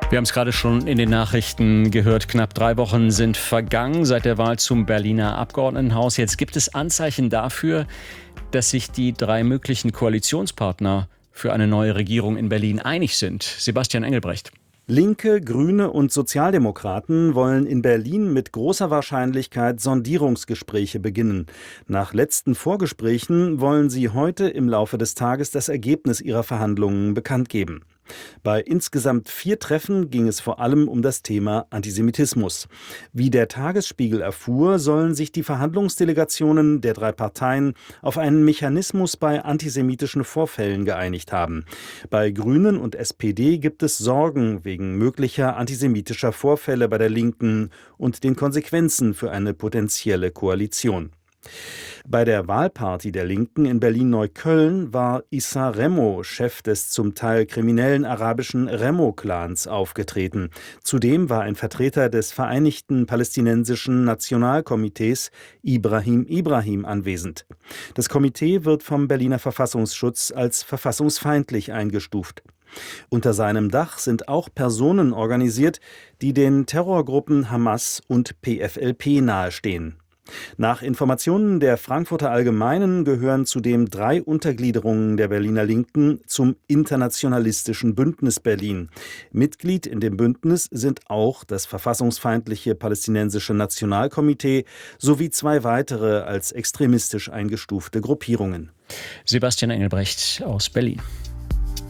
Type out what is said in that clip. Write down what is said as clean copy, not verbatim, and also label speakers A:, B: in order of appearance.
A: Wir haben es gerade schon in den Nachrichten gehört. Knapp 3 Wochen sind vergangen seit der Wahl zum Berliner Abgeordnetenhaus. Jetzt gibt es Anzeichen dafür, dass sich die 3 möglichen Koalitionspartner für eine neue Regierung in Berlin einig sind. Sebastian Engelbrecht.
B: Linke, Grüne und Sozialdemokraten wollen in Berlin mit großer Wahrscheinlichkeit Sondierungsgespräche beginnen. Nach letzten Vorgesprächen wollen sie heute im Laufe des Tages das Ergebnis ihrer Verhandlungen bekannt geben. Bei insgesamt 4 Treffen ging es vor allem um das Thema Antisemitismus. Wie der Tagesspiegel erfuhr, sollen sich die Verhandlungsdelegationen der 3 Parteien auf einen Mechanismus bei antisemitischen Vorfällen geeinigt haben. Bei Grünen und SPD gibt es Sorgen wegen möglicher antisemitischer Vorfälle bei der Linken und den Konsequenzen für eine potenzielle Koalition. Bei der Wahlparty der Linken in Berlin-Neukölln war Issa Remo, Chef des zum Teil kriminellen arabischen Remo-Clans, aufgetreten. Zudem war ein Vertreter des Vereinigten Palästinensischen Nationalkomitees, Ibrahim anwesend. Das Komitee wird vom Berliner Verfassungsschutz als verfassungsfeindlich eingestuft. Unter seinem Dach sind auch Personen organisiert, die den Terrorgruppen Hamas und PFLP nahestehen. Nach Informationen der Frankfurter Allgemeinen gehören zudem 3 Untergliederungen der Berliner Linken zum internationalistischen Bündnis Berlin. Mitglied in dem Bündnis sind auch das verfassungsfeindliche Palästinensische Nationalkomitee sowie 2 weitere als extremistisch eingestufte Gruppierungen.
A: Sebastian Engelbrecht aus Berlin.